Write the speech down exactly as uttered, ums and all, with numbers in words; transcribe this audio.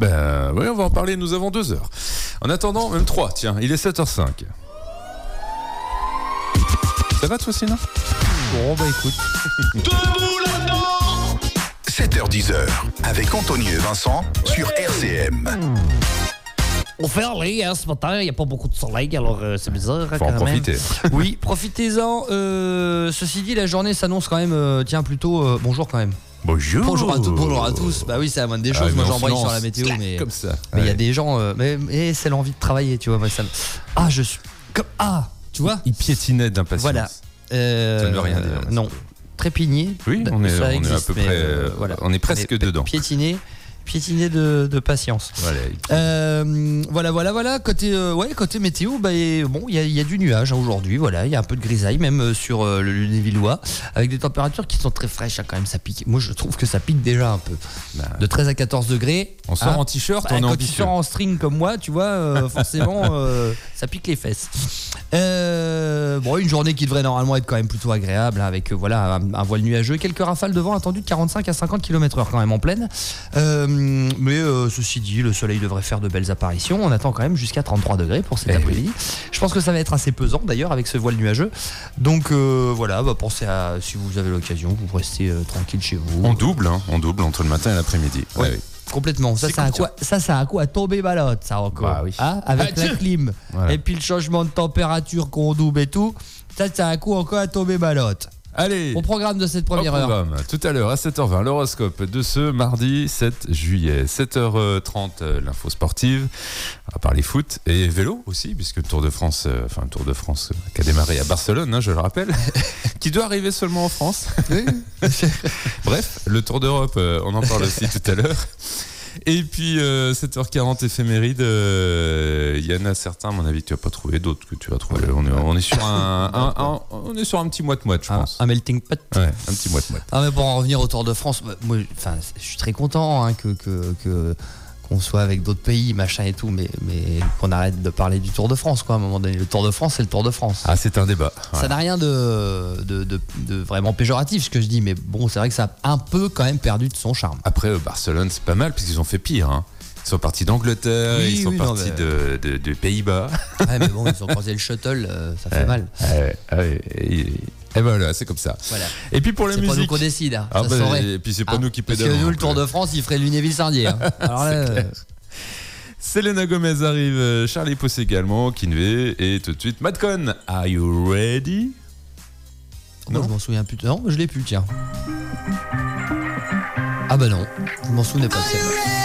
Ben oui, on va en parler, nous avons deux heures. En attendant, même trois, tiens, il est sept heures cinq. Ça va toi sinon ? Bon bah écoute. Debout là-dedans sept heures dix avec Anthony et Vincent sur R C M. On fait aller hein, ce matin, il n'y a pas beaucoup de soleil, alors euh, c'est bizarre. Faut quand en même. profiter. Oui, profitez-en. Euh, ceci dit, la journée s'annonce quand même, euh, tiens plutôt, euh, bonjour quand même. Bonjour. Bonjour à, tout, bonjour à tous. Bah oui, c'est la moindre des Ah, choses. mais Moi on j'embraye se sur la lance, météo, clac, mais comme ça. mais il Ouais. y a des gens, euh, mais, mais c'est l'envie de travailler, tu vois. Moi, ça me... Ah, je suis comme ah, tu vois. Il piétinait d'impatience. Voilà. Euh, Ça ne veut rien dire, euh, non, trépigné. Oui, on est, ça on est existe, à peu mais, près, euh, voilà. on est presque On est dedans. Piétiné, piétiné de, de patience. Voilà. Euh, voilà, voilà, voilà. Côté, euh, ouais, côté météo, bah, et, bon, il y a, y a du nuage hein, aujourd'hui. Voilà, il y a un peu de grisaille même euh, sur euh, le Lunévillois, avec des températures qui sont très fraîches. Hein, quand même, ça pique. Moi, je trouve que ça pique déjà un peu. Bah, De treize à quatorze degrés. on sort hein. en t-shirt, Bah, on est quand tu ambitieux. sors en string comme moi, tu vois, euh, forcément, euh, ça pique les fesses. Euh, bon, une journée qui devrait normalement être quand même plutôt agréable, hein, avec euh, voilà un, un voile nuageux, quelques rafales de vent attendues de quarante-cinq à cinquante kilomètres heure quand même en pleine. Euh, mais euh, ceci dit, le soleil devrait faire de belles apparitions. On attend quand même jusqu'à trente-trois degrés pour cet Eh après-midi. Je pense que ça va être assez pesant d'ailleurs avec ce voile nuageux. Donc euh, voilà, bah, pensez à, si vous avez l'occasion, vous restez euh, tranquille chez vous. On double, hein, on double entre le matin et l'après-midi. Ouais. Ouais, oui. Complètement. Ça, C'est ça a comme quoi Ça, ça a quoi à tomber balotte, ça encore. Bah oui. Hein, avec Ah, la tiens. clim Voilà. et puis le changement de température qu'on double et tout. Ça, ça a quoi encore à tomber balotte. Allez. Au programme de cette Au première heure. programme. Tout à l'heure à sept heures vingt, l'horoscope de ce mardi sept juillet. sept heures trente, euh, l'info sportive, à part les foot et vélo aussi, puisque le Tour de France, euh, enfin le Tour de France euh, qui a démarré à Barcelone, hein, je le rappelle, qui doit arriver seulement en France. Bref, le Tour d'Europe, euh, on en parle aussi tout à l'heure. Et puis euh, sept heures quarante éphéméride, il euh, y en a certains à mon avis que tu vas pas trouver, d'autres que tu vas trouver. On est, on est sur un, un, un- on est sur un petit moite-moite, je Un, pense. un melting pot. Ouais, un petit moite-moite. Ah, mais pour en revenir au Tour de France, bah, moi, enfin, je suis très content hein, que, que, que qu'on soit avec d'autres pays, machin et tout, mais, mais qu'on arrête de parler du Tour de France, quoi. À un moment donné, le Tour de France, c'est le Tour de France. Ah, c'est un débat. Ça Voilà. n'a rien de, de, de, de vraiment péjoratif, ce que je dis, mais bon, c'est vrai que ça a un peu quand même perdu de son charme. Après, euh, Barcelone, c'est pas mal, puisqu'ils ont fait pire. Hein. Ils sont partis d'Angleterre, Oui, ils sont oui, non, partis mais- de, de, de Pays-Bas. Ouais, mais bon, ils ont croisé le shuttle, euh, ça fait Ouais. mal. Ouais, ouais, et, et voilà, c'est comme ça. Voilà. Et puis pour la C'est pas nous musique. qu'on décide, hein, Ah ça bah, saurait. et puis c'est pas Ah, nous qui parce pédalons. que nous, le donc, Tour de euh, France, il ferait Lunéville-Saint-Dié. Hein. Alors là, C'est euh, clair. Selena Gomez arrive, euh, Charlie Puth également, Kinvey, et tout de suite, Madcon, are you ready? moi, Non. je m'en souviens plus. Non, je l'ai plus, tiens. Ah bah non, je m'en souvenais pas de celle-là.